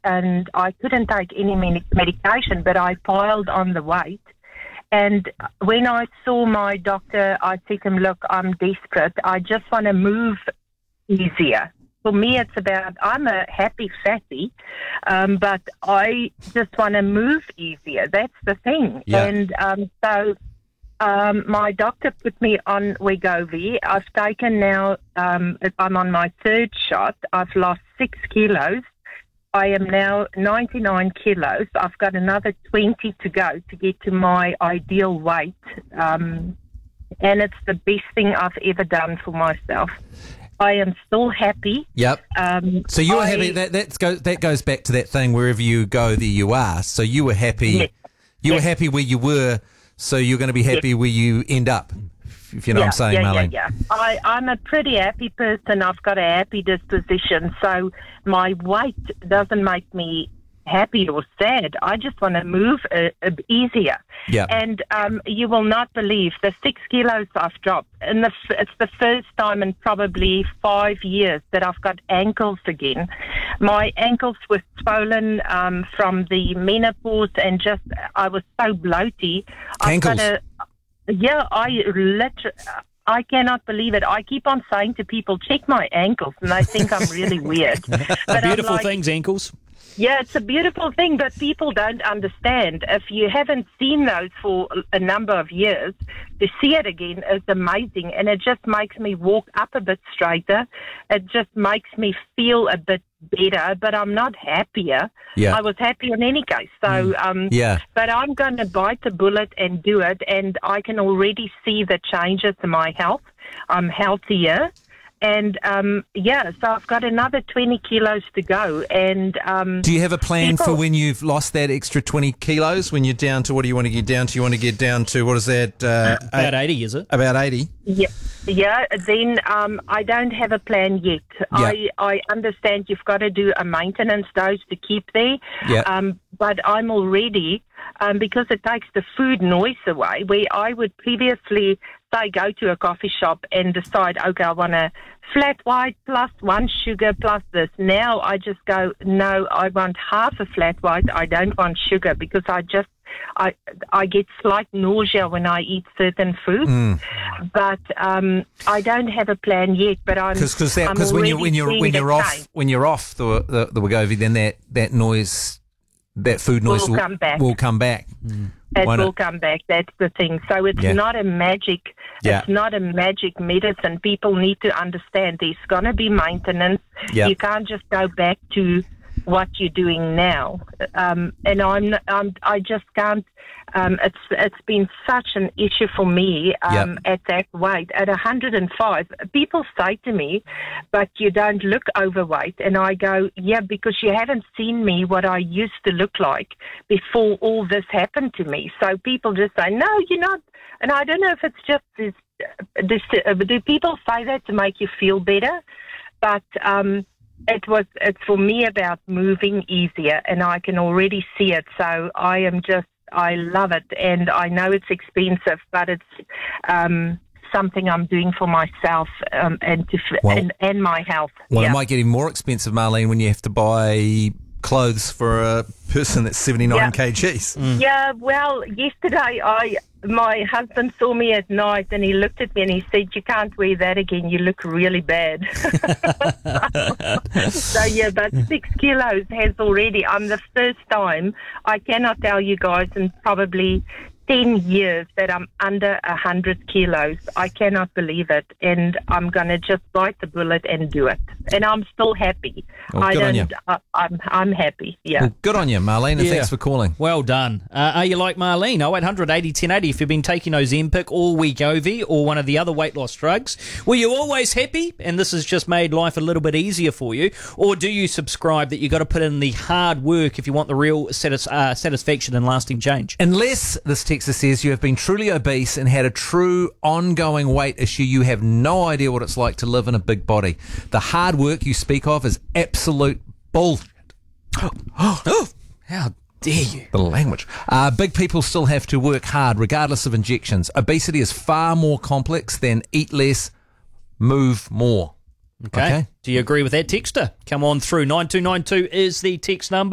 and I couldn't take any medication, but I piled on the weight. And when I saw my doctor, I said to him, look, I'm desperate. I just want to move easier. For me, it's about, I'm a happy fatty, but I just want to move easier. That's the thing. Yeah. And so my doctor put me on Wegovy. I've taken now, I'm on my third shot. I've lost 6 kilos. I am now 99 kilos. I've got another 20 to go to get to my ideal weight. And it's the best thing I've ever done for myself. I am still happy. Yep. So you were happy. That goes back to that thing. Wherever you go, there you are. So you were happy. Yes. You were happy where you were. So you're going to be happy where you end up. If you know what I'm saying, Marlene. Yeah. I'm a pretty happy person. I've got a happy disposition. So my weight doesn't make me happy or sad. I just want to move easier. Yeah. And you will not believe the 6 kilos I've dropped. And it's the first time in probably 5 years that I've got ankles again. My ankles were swollen from the menopause, and just I was so bloaty. Ankles. I cannot believe it. I keep on saying to people, check my ankles, and they think I'm really weird. But Beautiful things, ankles. Yeah, it's a beautiful thing, but people don't understand. If you haven't seen those for a number of years, to see it again is amazing, and it just makes me walk up a bit straighter. It just makes me feel a bit better, but I'm not happier. Yeah. I was happy in any case. So, but I'm going to bite the bullet and do it, and I can already see the changes in my health. I'm healthier. And, so I've got another 20 kilos to go. And do you have a plan for when you've lost that extra 20 kilos, when you're down to, what do you want to get down to? You want to get down to, what is that? About 80, is it? About 80? Yeah. Then I don't have a plan yet. Yeah. I understand you've got to do a maintenance dose to keep there. Yeah. But I'm already, because it takes the food noise away, where I would previously say go to a coffee shop and decide, okay, I want a flat white plus 1 sugar plus this. Now I just go, no, I want half a flat white. I don't want sugar, because I get slight nausea when I eat certain foods. But I don't have a plan yet. But because when you're off the Wegovy, then that noise, that food noise will come back. It will come back. That's the thing. So it's not a magic. Yeah. It's not a magic medicine. People need to understand there's going to be maintenance. Yeah. You can't just go back to what you're doing now. And I just can't. It's been such an issue for me at that weight, at 105. People say to me, but you don't look overweight. And I go, yeah, because you haven't seen me what I used to look like before all this happened to me. So people just say, no, you're not. And I don't know if it's just this do people say that to make you feel better? But it's for me about moving easier, and I can already see it. So I love it, and I know it's expensive, but it's something I'm doing for myself and my health. Well, it might get even more expensive, Marlene, when you have to buy clothes for a person that's 79 kgs. Yeah, well, yesterday my husband saw me at night, and he looked at me and he said, you can't wear that again, you look really bad. So yeah, but 6 kilos has already, I'm the first time, I cannot tell you guys, in probably 10 years that I'm under 100 kilos. I cannot believe it, and I'm going to just bite the bullet and do it. And I'm still happy. Well, I'm happy, yeah. Well, good on you, Marlene, and thanks for calling. Well done. Are you like Marlene? 0800 80 1080 if you've been taking Ozempic or Wegovy or one of the other weight loss drugs. Were you always happy and this has just made life a little bit easier for you? Or do you subscribe that you've got to put in the hard work if you want the real satisfaction and lasting change? Unless, this texter says, you have been truly obese and had a true ongoing weight issue, you have no idea what it's like to live in a big body. The hard work you speak of is absolute bullshit. Oh, how dare you? The language. Big people still have to work hard regardless of injections. Obesity is far more complex than eat less, move more. Okay. Do you agree with that, texter? Come on through. 9292 is the text number.